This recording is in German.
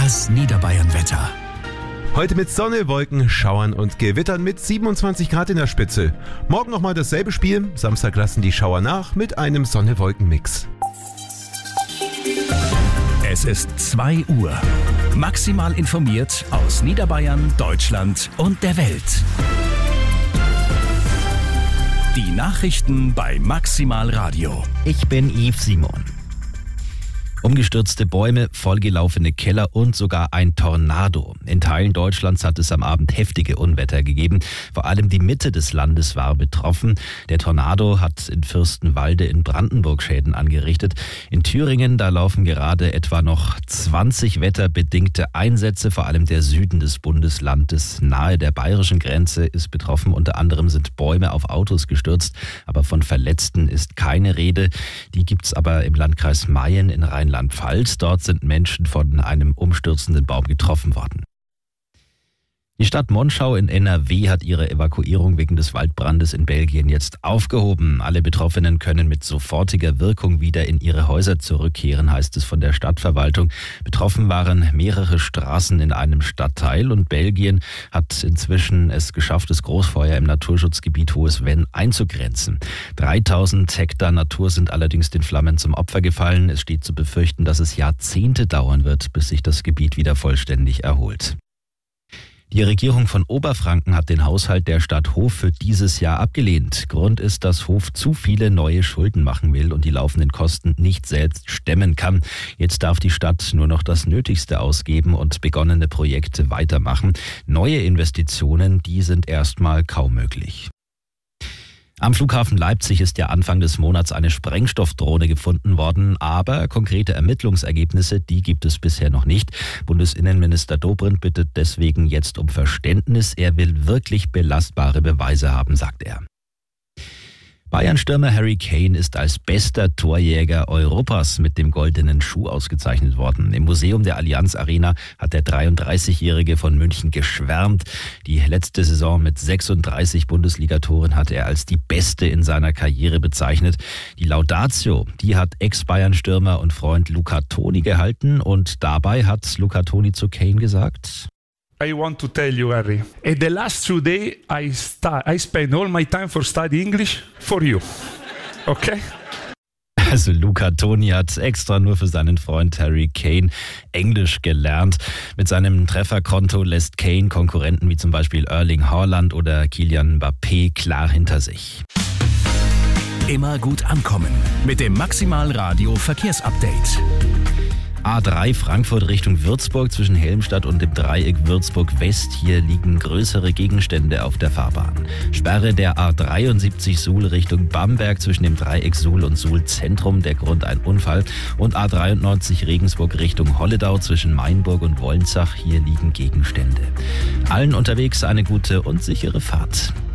Das Niederbayern-Wetter. Heute mit Sonne, Wolken, Schauern und Gewittern mit 27 Grad in der Spitze. Morgen nochmal dasselbe Spiel. Samstag lassen die Schauer nach mit einem Sonne-Wolken-Mix. Es ist 2 Uhr. Maximal informiert aus Niederbayern, Deutschland und der Welt. Die Nachrichten bei Maximal Radio. Ich bin Yves Simon. Umgestürzte Bäume, vollgelaufene Keller und sogar ein Tornado. In Teilen Deutschlands hat es am Abend heftige Unwetter gegeben. Vor allem die Mitte des Landes war betroffen. Der Tornado hat in Fürstenwalde in Brandenburg Schäden angerichtet. In Thüringen, da laufen gerade etwa noch 20 wetterbedingte Einsätze. Vor allem der Süden des Bundeslandes nahe der bayerischen Grenze ist betroffen. Unter anderem sind Bäume auf Autos gestürzt. Aber von Verletzten ist keine Rede. Die gibt's aber im Landkreis Mayen in Rheinland-Pfalz. Dort sind Menschen von einem umstürzenden Baum getroffen worden. Die Stadt Monschau in NRW hat ihre Evakuierung wegen des Waldbrandes in Belgien jetzt aufgehoben. Alle Betroffenen können mit sofortiger Wirkung wieder in ihre Häuser zurückkehren, heißt es von der Stadtverwaltung. Betroffen waren mehrere Straßen in einem Stadtteil und Belgien hat inzwischen es geschafft, das Großfeuer im Naturschutzgebiet Hohes Venn einzugrenzen. 3000 Hektar Natur sind allerdings den Flammen zum Opfer gefallen. Es steht zu befürchten, dass es Jahrzehnte dauern wird, bis sich das Gebiet wieder vollständig erholt. Die Regierung von Oberfranken hat den Haushalt der Stadt Hof für dieses Jahr abgelehnt. Grund ist, dass Hof zu viele neue Schulden machen will und die laufenden Kosten nicht selbst stemmen kann. Jetzt darf die Stadt nur noch das Nötigste ausgeben und begonnene Projekte weitermachen. Neue Investitionen, die sind erstmal kaum möglich. Am Flughafen Leipzig ist ja Anfang des Monats eine Sprengstoffdrohne gefunden worden, aber konkrete Ermittlungsergebnisse, die gibt es bisher noch nicht. Bundesinnenminister Dobrindt bittet deswegen jetzt um Verständnis. Er will wirklich belastbare Beweise haben, sagt er. Bayern-Stürmer Harry Kane ist als bester Torjäger Europas mit dem goldenen Schuh ausgezeichnet worden. Im Museum der Allianz Arena hat der 33-Jährige von München geschwärmt. Die letzte Saison mit 36 Bundesligatoren hat er als die beste in seiner Karriere bezeichnet. Die Laudatio, die hat Ex-Bayern-Stürmer und Freund Luca Toni gehalten und dabei hat Luca Toni zu Kane gesagt: I want to tell you, Harry, in the last 2 days I spent all my time for study English for you. Okay? Also Luca Toni hat extra nur für seinen Freund Harry Kane Englisch gelernt. Mit seinem Trefferkonto lässt Kane Konkurrenten wie zum Beispiel Erling Haaland oder Kylian Mbappé klar hinter sich. Immer gut ankommen mit dem Maximal Radio Verkehrsupdate. A3 Frankfurt Richtung Würzburg zwischen Helmstadt und dem Dreieck Würzburg West. Hier liegen größere Gegenstände auf der Fahrbahn. Sperre der A73 Suhl Richtung Bamberg zwischen dem Dreieck Suhl und Suhl Zentrum. Der Grund ein Unfall. Und A93 Regensburg Richtung Holledau zwischen Mainburg und Wolnzach. Hier liegen Gegenstände. Allen unterwegs eine gute und sichere Fahrt.